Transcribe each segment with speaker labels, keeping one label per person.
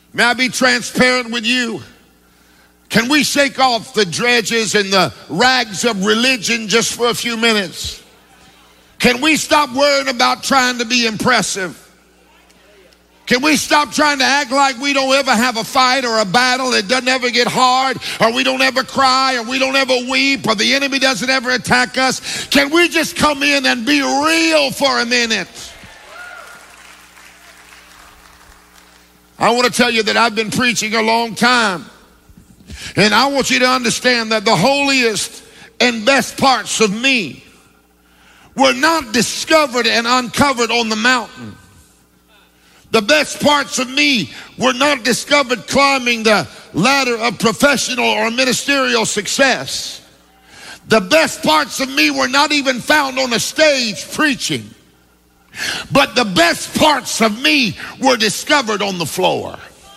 Speaker 1: May I be transparent with you? Can we shake off the dredges and the rags of religion just for a few minutes? Can we stop worrying about trying to be impressive? Can we stop trying to act like we don't ever have a fight or a battle, it doesn't ever get hard, or we don't ever cry, or we don't ever weep, or the enemy doesn't ever attack us? Can we just come in and be real for a minute? I want to tell you that I've been preaching a long time, and I want you to understand that the holiest and best parts of me were not discovered and uncovered on the mountain. The best parts of me were not discovered climbing the ladder of professional or ministerial success. The best parts of me were not even found on a stage preaching. But the best parts of me were discovered on the floor.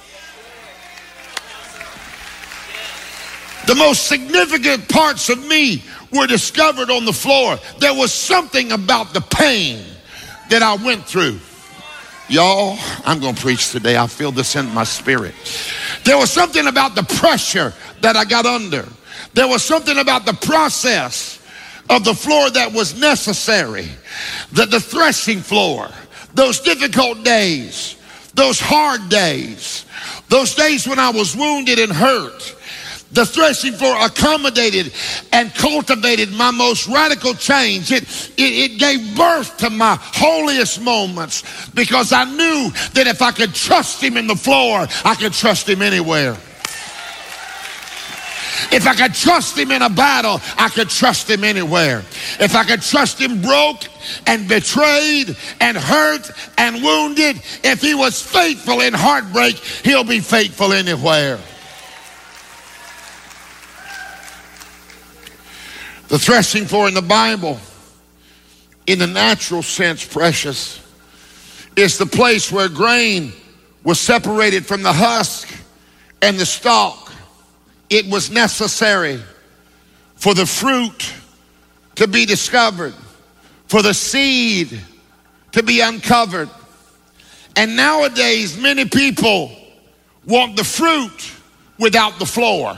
Speaker 1: The most significant parts of me were discovered on the floor. There was something about the pain that I went through. Y'all, I'm going to preach today. I feel this in my spirit. There was something about the pressure that I got under. There was something about the process of the floor that was necessary. The threshing floor, those difficult days, those hard days, those days when I was wounded and hurt. The threshing floor accommodated and cultivated my most radical change. It gave birth to my holiest moments because I knew that if I could trust him in the floor, I could trust him anywhere. If I could trust him in a battle, I could trust him anywhere. If I could trust him broke and betrayed and hurt and wounded, if he was faithful in heartbreak, he'll be faithful anywhere. The threshing floor in the Bible, in the natural sense, precious, is the place where grain was separated from the husk and the stalk. It was necessary for the fruit to be discovered, for the seed to be uncovered. And nowadays, many people want the fruit without the floor.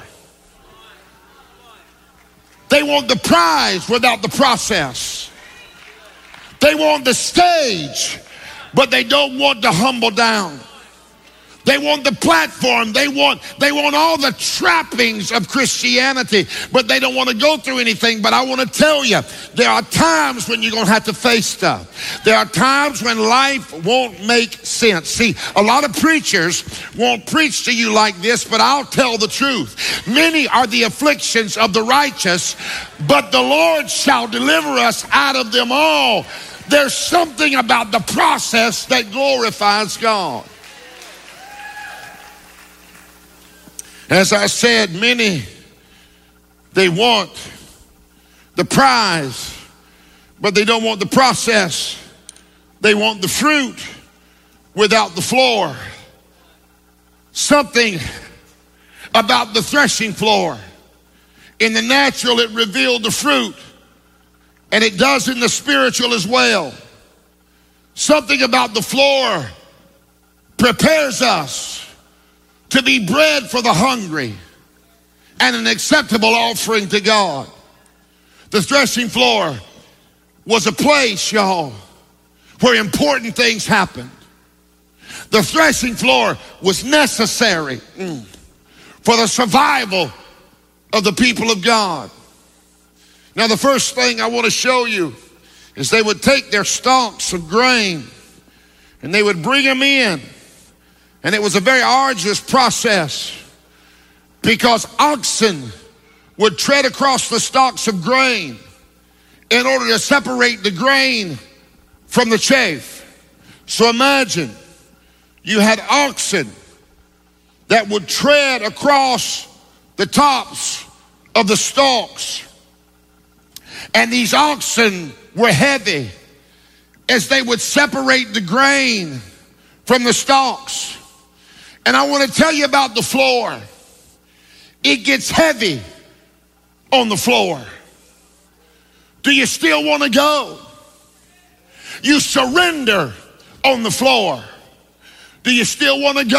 Speaker 1: They want the prize without the process. They want the stage, but they don't want to humble down. They want the platform. They want all the trappings of Christianity, but they don't want to go through anything. But I want to tell you, there are times when you're going to have to face stuff. There are times when life won't make sense. See, a lot of preachers won't preach to you like this, but I'll tell the truth. Many are the afflictions of the righteous, but the Lord shall deliver us out of them all. There's something about the process that glorifies God. As I said, many, they want the prize, but they don't want the process. They want the fruit without the floor. Something about the threshing floor. In the natural, it revealed the fruit, and it does in the spiritual as well. Something about the floor prepares us to be bread for the hungry and an acceptable offering to God. The threshing floor was a place, y'all, where important things happened. The threshing floor was necessary for the survival of the people of God. Now, the first thing I want to show you is they would take their stalks of grain and they would bring them in. And it was a very arduous process because oxen would tread across the stalks of grain in order to separate the grain from the chaff. So imagine you had oxen that would tread across the tops of the stalks. And these oxen were heavy as they would separate the grain from the stalks. And I want to tell you about the floor. It gets heavy on the floor. Do you still want to go? You surrender on the floor. Do you still want to go?